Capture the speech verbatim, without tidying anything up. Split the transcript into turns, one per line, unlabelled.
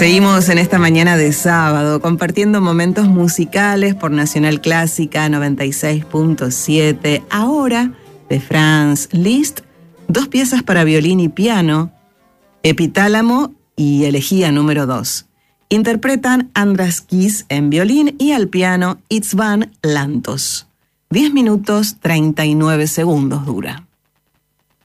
Seguimos en esta mañana de sábado compartiendo momentos musicales por Nacional Clásica noventa y seis punto siete. Ahora, de Franz Liszt, dos piezas para violín y piano, Epitálamo y Elegía número dos. Interpretan András Kiss en violín y al piano István Lantos. diez minutos treinta y nueve segundos dura.